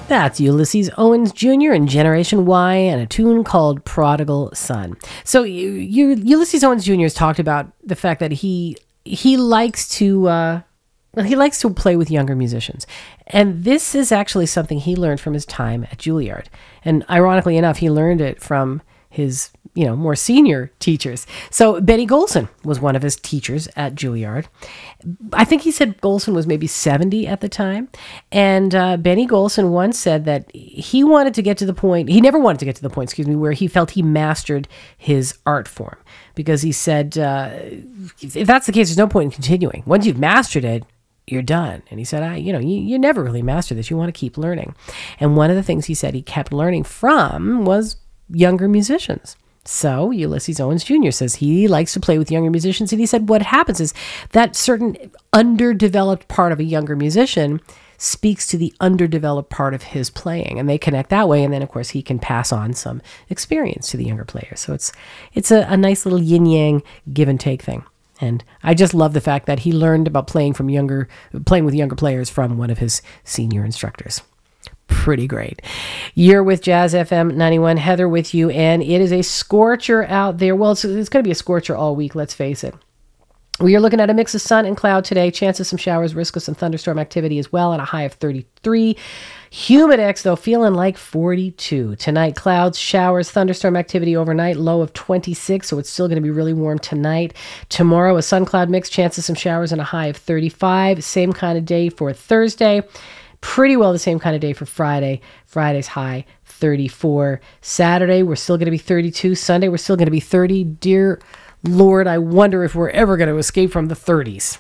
That's Ulysses Owens Jr. and Generation Y and a tune called Prodigal Son. So Ulysses Owens Jr. has talked about the fact that he likes to play with younger musicians. And this is actually something he learned from his time at Juilliard. And ironically enough, he learned it from his more senior teachers. So Benny Golson was one of his teachers at Juilliard. I think he said Golson was maybe 70 at the time. And Benny Golson once said that he never wanted to get to the point, where he felt he mastered his art form. Because he said, if that's the case, there's no point in continuing. Once you've mastered it, you're done. And he said, you never really master this. You want to keep learning. And one of the things he said he kept learning from was younger musicians. So Ulysses Owens Jr. says he likes to play with younger musicians. And he said what happens is that certain underdeveloped part of a younger musician speaks to the underdeveloped part of his playing, and they connect that way. And then, of course, he can pass on some experience to the younger players. So it's a nice little yin-yang give and take thing. And I just love the fact that he learned about playing with younger players from one of his senior instructors. Pretty great. You're with Jazz FM 91. Heather with you, and it is a scorcher out there. Well, it's going to be a scorcher all week, let's face it. We are looking at a mix of sun and cloud today. Chance of some showers, risk of some thunderstorm activity as well, and a high of 33. Humidex, though, feeling like 42. Tonight, clouds, showers, thunderstorm activity overnight, low of 26, so it's still going to be really warm tonight. Tomorrow, a sun-cloud mix, chance of some showers, and a high of 35. Same kind of day for Thursday. Pretty well the same kind of day for Friday. Friday's high, 34. Saturday, we're still going to be 32. Sunday, we're still going to be 30. Dear Lord, I wonder if we're ever going to escape from the 30s.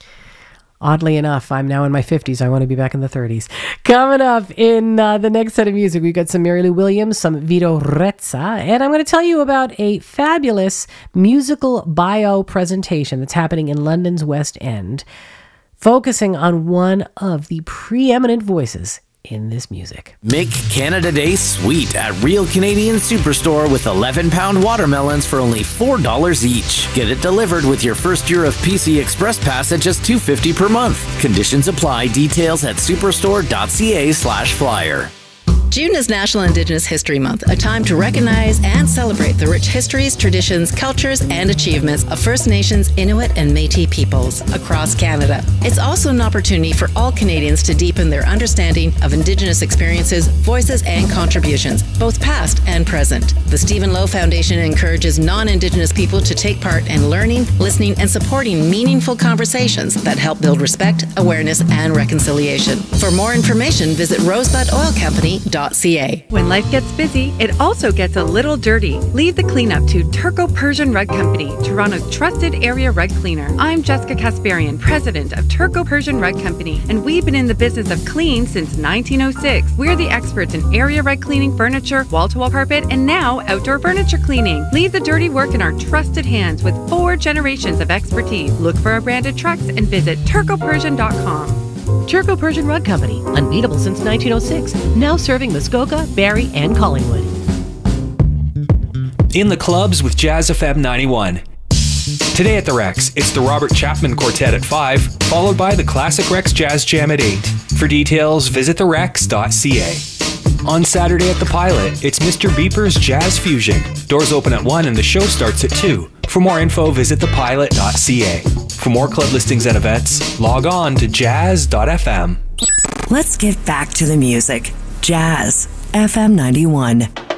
Oddly enough, I'm now in my 50s. I want to be back in the 30s. Coming up in the next set of music, we've got some Mary Lou Williams, some Vito Rezza, and I'm going to tell you about a fabulous musical bio presentation that's happening in London's West End, focusing on one of the preeminent voices in this music. Make Canada Day sweet at Real Canadian Superstore with 11-pound watermelons for only $4 each. Get it delivered with your first year of PC Express Pass at just $2.50 per month. Conditions apply. Details at superstore.ca/flyer. June is National Indigenous History Month, a time to recognize and celebrate the rich histories, traditions, cultures, and achievements of First Nations, Inuit, and Métis peoples across Canada. It's also an opportunity for all Canadians to deepen their understanding of Indigenous experiences, voices, and contributions, both past and present. The Stephen Lowe Foundation encourages non-Indigenous people to take part in learning, listening, and supporting meaningful conversations that help build respect, awareness, and reconciliation. For more information, visit rosebudoilcompany.ca. When life gets busy, it also gets a little dirty. Leave the cleanup to Turco Persian Rug Company, Toronto's trusted area rug cleaner. I'm Jessica Kasparian, president of Turco Persian Rug Company, and we've been in the business of clean since 1906. We're the experts in area rug cleaning, furniture, wall-to-wall carpet, and now outdoor furniture cleaning. Leave the dirty work in our trusted hands with 4 generations of expertise. Look for our branded trucks and visit turcopersian.com. Turco Persian Rug Company, unbeatable since 1906, now serving Muskoka, Barrie, and Collingwood. In the clubs with Jazz FM 91. Today at the Rex, it's the Robert Chapman Quartet at 5, followed by the Classic Rex Jazz Jam at 8. For details, visit therex.ca. On Saturday at the Pilot, it's Mr. Beeper's Jazz Fusion. Doors open at 1 and the show starts at 2. For more info, visit thepilot.ca. For more club listings and events, log on to jazz.fm. Let's get back to the music. Jazz FM 91.